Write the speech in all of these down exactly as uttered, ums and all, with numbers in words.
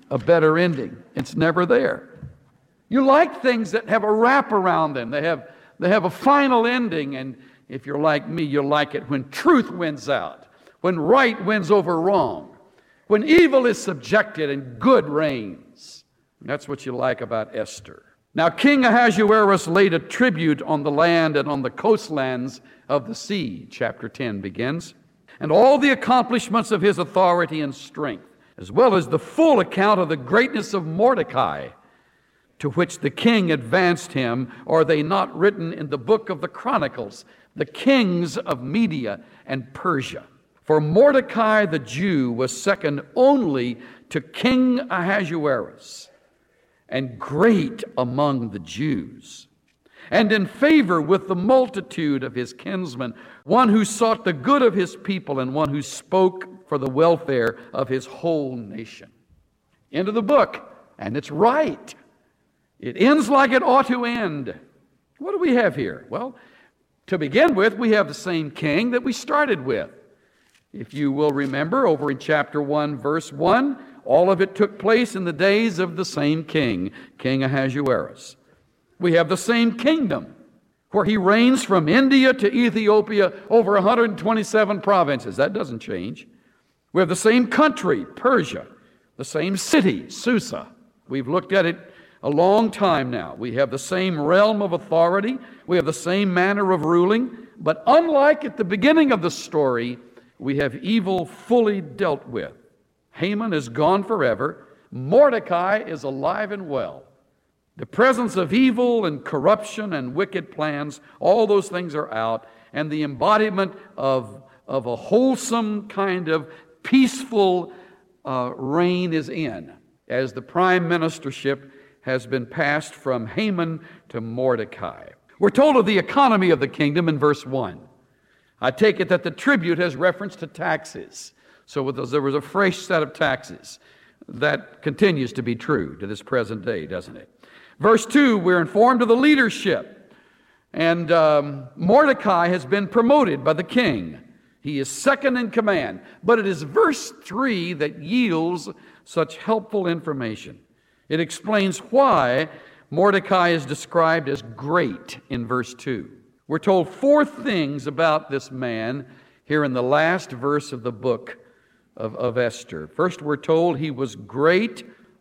a better ending. It's never there. You like things that have a wrap around them. They have, they have a final ending. And if you're like me, you like it when truth wins out, when right wins over wrong, when evil is subjected and good reigns. And that's what you like about Esther. Now, King Ahasuerus laid a tribute on the land and on the coastlands of the sea, chapter ten begins, and all the accomplishments of his authority and strength, as well as the full account of the greatness of Mordecai, to which the king advanced him. Are they not written in the book of the Chronicles, the kings of Media and Persia? For Mordecai the Jew was second only to King Ahasuerus, and great among the Jews, and in favor with the multitude of his kinsmen, one who sought the good of his people, and one who spoke for the welfare of his whole nation. End of the book, and it's right. It ends like it ought to end. What do we have here? Well, to begin with, we have the same king that we started with. If you will remember, over in chapter one, verse one, all of it took place in the days of the same king, King Ahasuerus. We have the same kingdom, where he reigns from India to Ethiopia over one hundred twenty-seven provinces. That doesn't change. We have the same country, Persia, the same city, Susa. We've looked at it a long time now. We have the same realm of authority. We have the same manner of ruling. But unlike at the beginning of the story, we have evil fully dealt with. Haman is gone forever. Mordecai is alive and well. The presence of evil and corruption and wicked plans, all those things are out, and the embodiment of, of a wholesome kind of peaceful uh, reign is in, as the prime ministership has been passed from Haman to Mordecai. We're told of the economy of the kingdom in verse one. I take it that the tribute has reference to taxes. So there was a fresh set of taxes. That continues to be true to this present day, doesn't it? Verse two, we're informed of the leadership. And um, Mordecai has been promoted by the king. He is second in command. But it is verse three that yields such helpful information. It explains why Mordecai is described as great in verse two. We're told four things about this man here in the last verse of the book of, of Esther. First, we're told he was great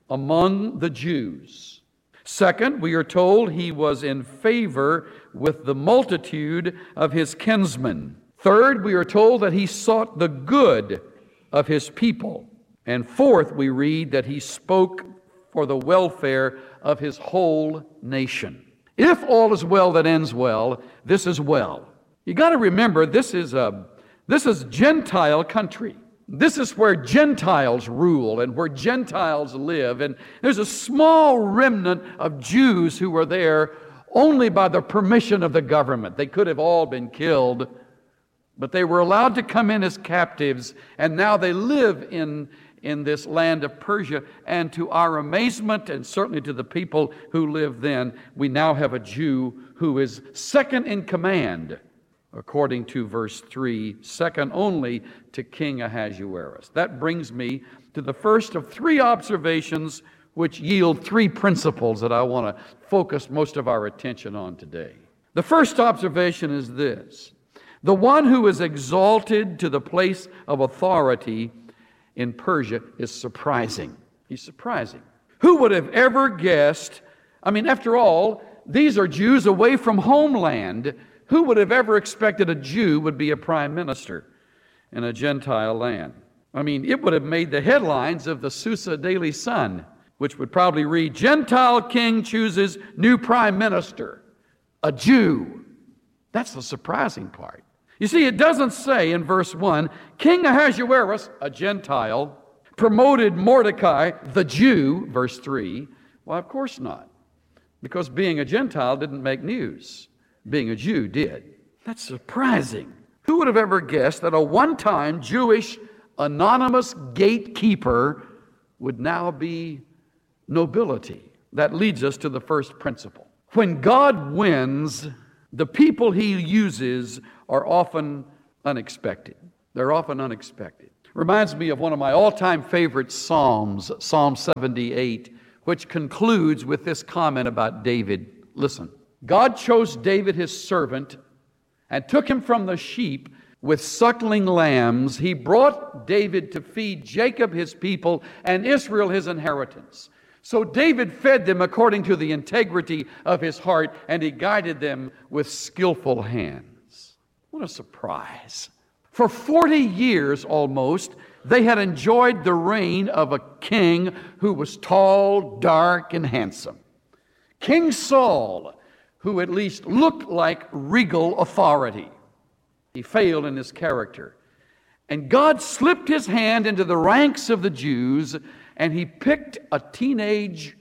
among the Jews. Second, we are told he was in favor with the multitude of his kinsmen. Third, we are told that he sought the good of his people. And fourth, we read that he spoke for the welfare of his whole nation. If all is well that ends well, this is well. You got to remember, this is a this is Gentile country. This is where Gentiles rule and where Gentiles live. And there's a small remnant of Jews who were there only by the permission of the government. They could have all been killed, but they were allowed to come in as captives, and now they live in, in this land of Persia. And to our amazement, and certainly to the people who lived then, we now have a Jew who is second in command, according to verse three, second only to King Ahasuerus. That brings me to the first of three observations which yield three principles that I want to focus most of our attention on today. The first observation is this: the one who is exalted to the place of authority in Persia is surprising. He's surprising. Who would have ever guessed? I mean, after all, these are Jews away from homeland. Who would have ever expected a Jew would be a prime minister in a Gentile land? I mean, it would have made the headlines of the Susa Daily Sun, which would probably read, "Gentile king chooses new prime minister, a Jew." That's the surprising part. You see, it doesn't say in verse one, King Ahasuerus, a Gentile, promoted Mordecai, the Jew, verse three. Well, of course not, because being a Gentile didn't make news. Being a Jew did. That's surprising. Who would have ever guessed that a one-time Jewish anonymous gatekeeper would now be nobility? That leads us to the first principle. When God wins, the people He uses are often unexpected. They're often unexpected. Reminds me of one of my all-time favorite Psalms, Psalm seventy-eight, which concludes with this comment about David. Listen, God chose David his servant and took him from the sheep with suckling lambs. He brought David to feed Jacob his people and Israel his inheritance. So David fed them according to the integrity of his heart, and he guided them with skillful hands. What a surprise. For forty years almost, they had enjoyed the reign of a king who was tall, dark, and handsome. King Saul, who at least looked like regal authority. He failed in his character. And God slipped his hand into the ranks of the Jews, and he picked a teenage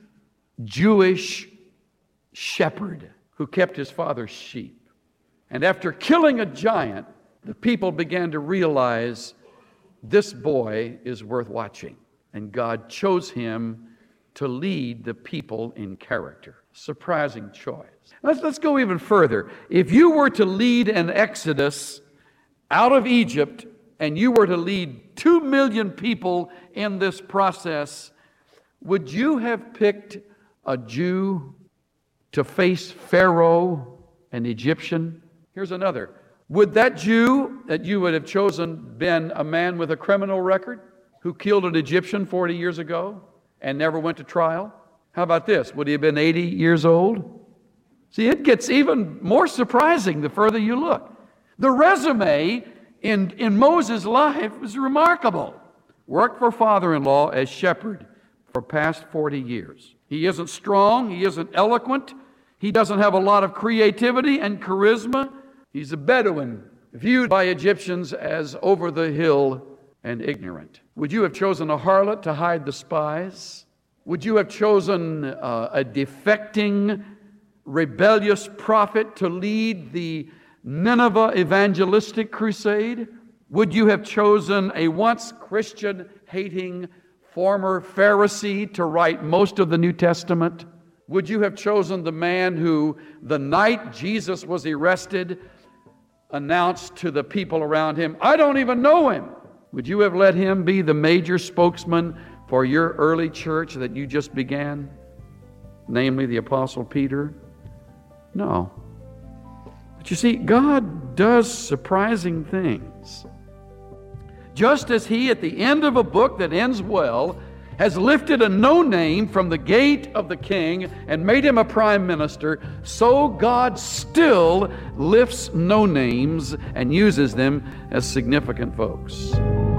Jewish shepherd who kept his father's sheep. And after killing a giant, the people began to realize this boy is worth watching. And God chose him to lead the people in character. Surprising choice. Let's, let's go even further. If you were to lead an exodus out of Egypt, and you were to lead two million people in this process, would you have picked a Jew to face Pharaoh, an Egyptian? Here's another. Would that Jew that you would have chosen been a man with a criminal record who killed an Egyptian forty years ago and never went to trial? How about this? Would he have been eighty years old? See, it gets even more surprising the further you look. The resume in, in Moses' life is remarkable. Worked for father-in-law as shepherd for past forty years. He isn't strong. He isn't eloquent. He doesn't have a lot of creativity and charisma. He's a Bedouin, viewed by Egyptians as over the hill and ignorant. Would you have chosen a harlot to hide the spies? Would you have chosen uh, a defecting, rebellious prophet to lead the Nineveh evangelistic crusade? Would you have chosen a once Christian-hating former Pharisee to write most of the New Testament? Would you have chosen the man who, the night Jesus was arrested, announced to the people around him, "I don't even know him"? Would you have let him be the major spokesman for your early church that you just began, namely the Apostle Peter? No. But you see, God does surprising things. Just as He, at the end of a book that ends well, has lifted a no-name from the gate of the king and made him a prime minister, so God still lifts no-names and uses them as significant folks.